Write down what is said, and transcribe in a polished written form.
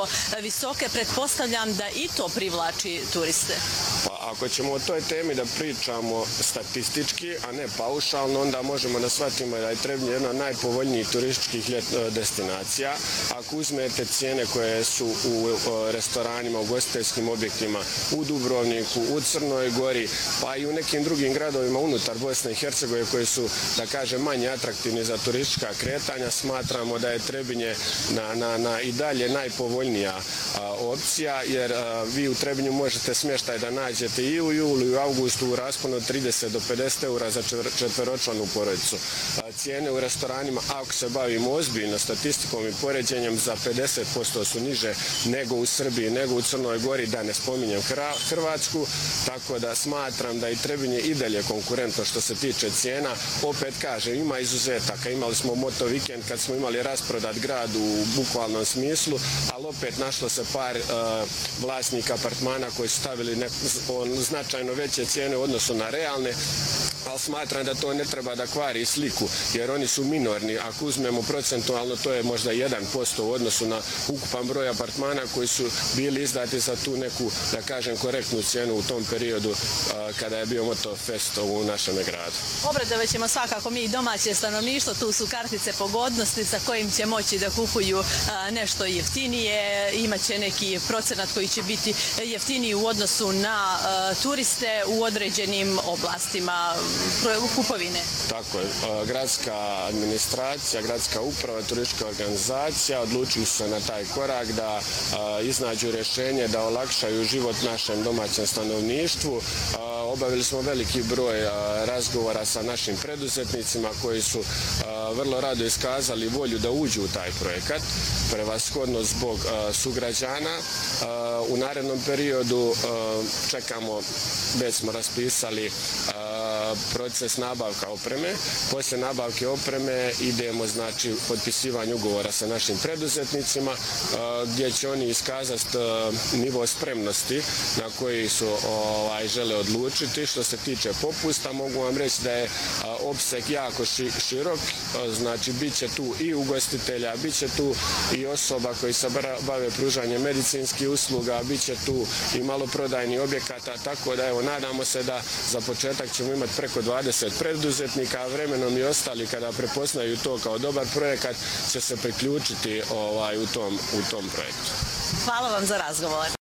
toliko visoke, pretpostavljam da i to privlači turiste. Pa ako ćemo o toj temi da pričamo statistički, a ne paušalno, onda možemo da shvatimo da je Trebinje jedna od najpovoljnijih turističkih destinacija. Ako uzmete cijene koje su u restoranima, u ugostiteljskim objektima, u Dubrovniku, u Crnoj Gori, pa i u nekim drugim gradovima unutar Bosne i Hercegovine koji su, da kažem, manje atraktivni za turistička kretanja, smatramo da je Trebinje i dalje najpovoljnija opcija, jer vi u Trebinju možete smještaj da nađete i u julu i u augustu u rasponu od 30 do 50 eura za četveročlanu porodicu. Cijene u restoranima, ako se bavimo ozbiljno statistikom i poređenjem, za 50% su niže nego u Srbiji, nego u Crnoj Gori, da ne spominjem Hrvatsku, tako da smatram da i Trebinje i dalje konkurentno što se tiče cijena. Opet kažem, ima izuzetaka, imali smo moto vikend kad smo imali rasprodat grad u bukvalnom smislu, ali opet našlo se par vlasnika apartmana koji su stavili značajno veće cijene u odnosu na realne, ali smatram da to ne treba da kvari sliku, jer oni su minorni. Ako uzmemo procentualno, to je možda 1% u odnosu na ukupan broj apartmana koji su bili izdati za tu neku, da kažem, korektnu cijenu u tom periodu kada je bio Motofest u našem gradu. Obradovat ćemo svakako mi i domaće stanovništvo, tu su kartice pogodnosti sa kojim će moći da kupuju nešto jeftinije, imaće neki procenat koji će biti jeftiniji u odnosu na turiste u određenim oblastima kupovine. Tako je. Gradska administracija, gradska uprava, turistička organizacija odlučili su se na taj korak da iznađu rješenje da olakšaju život našem domaćem stanovništvu. Obavili smo veliki broj razgovora sa našim preduzetnicima koji su vrlo rado iskazali volju da uđu u taj projekat, prevashodno zbog sugrađana. U narednom periodu čekamo, već smo raspisali proces nabavka opreme. Poslije nabavke opreme idemo, znači, potpisivanje ugovora sa našim preduzetnicima gdje će oni iskazati nivo spremnosti na koji su žele odlučiti. Što se tiče popusta, mogu vam reći da je opseg jako širok, znači bit će tu i ugostitelja, bit će tu i osoba koji se bave pružanjem medicinskih usluga, bit će tu i maloprodajnih objekata, tako da evo, nadamo se da za početak ćemo imati preko 20 preduzetnika, a vremenom i ostali kada prepoznaju to kao dobar projekat će se priključiti u tom projektu. Hvala vam za razgovor.